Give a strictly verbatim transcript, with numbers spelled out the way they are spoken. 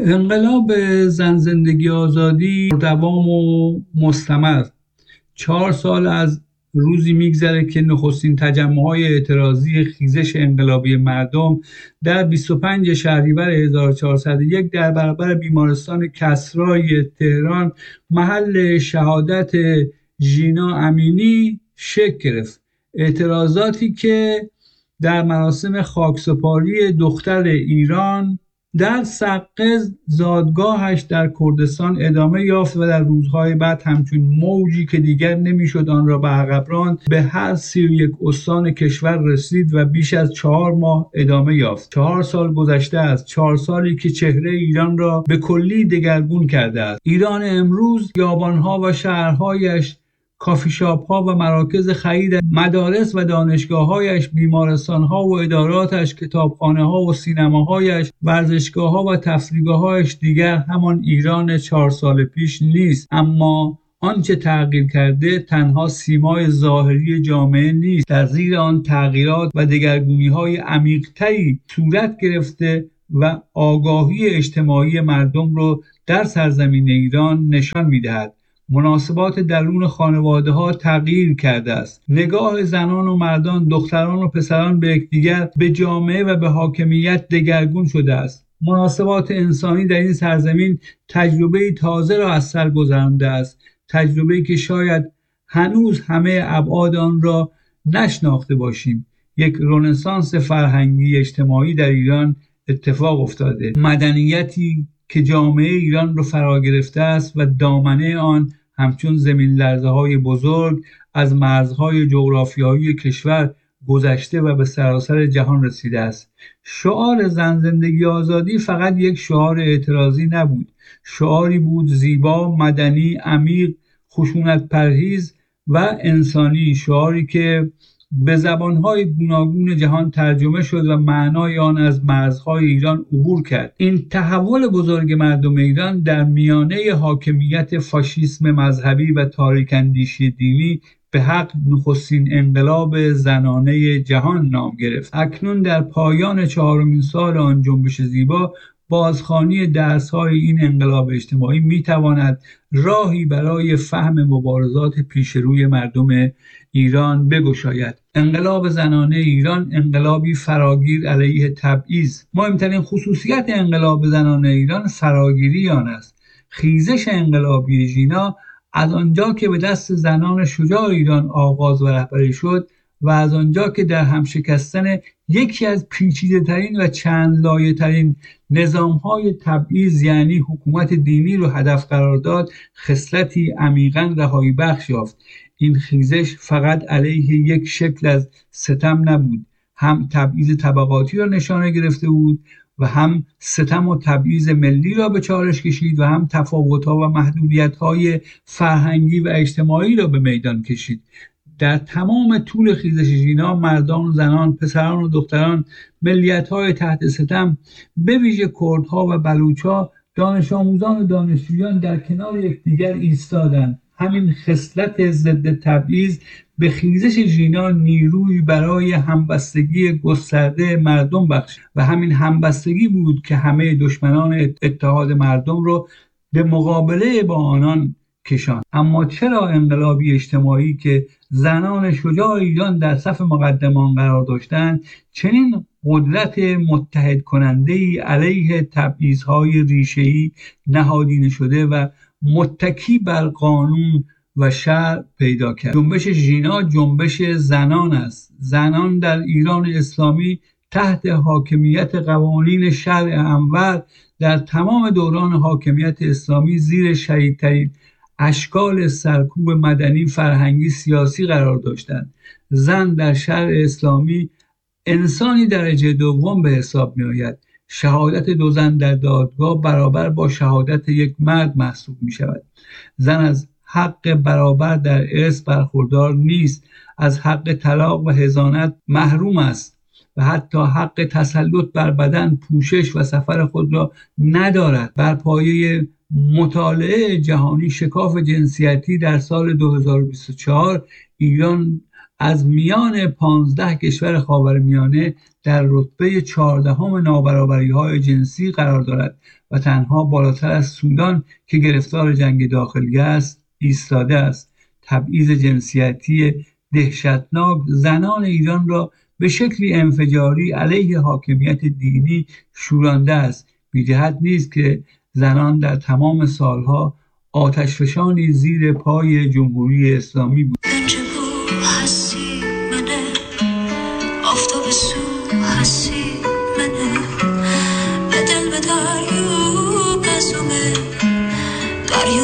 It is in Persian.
انقلاب زن زندگی آزادی دوام و مستمر. چهار سال از روزی میگذره که نخستین تجمع‌های اعتراضی خیزش انقلابی مردم در بیست و پنج شهریور هزار و چهارصد و یک در برابر بیمارستان کسرای تهران محل شهادت ژینا امینی شکل گرفت. اعتراضاتی که در مراسم خاکسپاری دختر ایران در سقه زادگاهش در کردستان ادامه یافت و در روزهای بعد همچون موجی که دیگر نمیشد آن را به عقب راند به هر سی و یک استان کشور رسید و بیش از چهار ماه ادامه یافت. چهار سال گذشته است، چهار سالی که چهره ایران را به کلی دگرگون کرده است. ایران امروز خیابان‌ها و شهرهایش، کافی شاپ ها و مراکز خرید، مدارس و دانشگاه‌هایش، بیمارستان‌ها و اداراتش، کتابخانه‌ها و سینماهایش، ورزشگاه‌ها و تفریحگاه‌هایش دیگر همان ایران چهار سال پیش نیست. اما آنچه تغییر کرده تنها سیمای ظاهری جامعه نیست. در زیر آن تغییرات و دگرگونی‌های عمیق‌تری صورت گرفته و آگاهی اجتماعی مردم را در سرزمین ایران نشان می‌دهد. مناسبات درون خانواده ها تغییر کرده است. نگاه زنان و مردان، دختران و پسران به یکدیگر، به جامعه و به حاکمیت دگرگون شده است. مناسبات انسانی در این سرزمین تجربه تازه را از سر گذرانده است. تجربه‌ای که شاید هنوز همه ابعاد آن را نشناخته باشیم. یک رنسانس فرهنگی اجتماعی در ایران اتفاق افتاده. مدنیتی که جامعه ایران را فرا گرفته است و دامنه آن همچون زمین لرزه های بزرگ از مرزهای جغرافیایی کشور گذشته و به سراسر جهان رسیده است. شعار زن زندگی آزادی فقط یک شعار اعتراضی نبود. شعاری بود زیبا، مدنی، عمیق، خشونت پرهیز و انسانی. شعاری که به زبانهای گوناگون جهان ترجمه شد و معنای آن از مرزهای ایران عبور کرد. این تحول بزرگ مردم ایران در میانه حاکمیت فاشیسم مذهبی و تاریک‌اندیشی دینی به حق نخستین انقلاب زنانه جهان نام گرفت. اکنون در پایان چهارمین سال آن جنبش زیبا، بازخوانی درس‌های این انقلاب اجتماعی می‌تواند راهی برای فهم مبارزات پیشروی مردم ایران بگشاید. انقلاب زنانه ایران انقلابی فراگیر علیه تبعیض. مهمترین خصوصیت انقلاب زنانه ایران فراگیری آن است. خیزش انقلابی ژینا از آنجا که به دست زنان شجاع ایران آغاز و رهبری شد و از آنجا که در هم شکستن یکی از پیچیده ترین و چند لایه ترین نظام های تبعیض یعنی حکومت دینی رو هدف قرار داد، خصلتی عمیقاً رهایی بخش یافت. این خیزش فقط علیه یک شکل از ستم نبود، هم تبعیض طبقاتی را نشانه گرفته بود و هم ستم و تبعیض ملی را به چالش کشید و هم تفاوت‌ها و محدودیت‌های فرهنگی و اجتماعی را به میدان کشید. در تمام طول خیزش ژینا، مردان و زنان، پسران و دختران، ملیت‌های تحت ستم، به ویژه کردها و بلوچ‌ها، دانش آموزان و دانشجویان در کنار یکدیگر ایستادند. همین خصلت ضد تبعیض به خیزش ژینا نیروی برای همبستگی گسترده مردم بخش و همین همبستگی بود که همه دشمنان اتحاد مردم رو به مقابله با آنان کشاند. اما چرا انقلابی اجتماعی که زنان شجاع ایران در صف مقدمان قرار داشتند چنین قدرت متحد کننده‌ای علیه تبعیض‌های ریشه‌ای نهادینه شده و متکی بر قانون و شرع پیدا کرد؟ جنبش ژینا جنبش زنان است. زنان در ایران اسلامی تحت حاکمیت قوانین شرع انور در تمام دوران حاکمیت اسلامی زیر شدیدترین اشکال سرکوب مدنی، فرهنگی، سیاسی قرار داشتند. زن در شرع اسلامی انسانی درجه دوم به حساب می آید. شهادت دو زن در دادگاه برابر با شهادت یک مرد محسوب می شود. زن از حق برابر در ارث برخوردار نیست، از حق طلاق و حضانت محروم است و حتی حق تسلط بر بدن، پوشش و سفر خود را ندارد. بر پایه مطالعه جهانی شکاف جنسیتی در سال دو هزار و بیست و چهار ایران از میان پانزده کشور خاورمیانه در رتبه چهاردهم نابرابری‌های جنسی قرار دارد و تنها بالاتر از سودان که گرفتار جنگ داخلی است ایستاده است. تبعیض جنسیتی دهشتناک زنان ایران را به شکلی انفجاری علیه حاکمیت دینی شورانده است. بی‌جهت نیست که زنان در تمام سالها آتشفشانی زیر پای جمهوری اسلامی بود. آفتاب سو هستی منه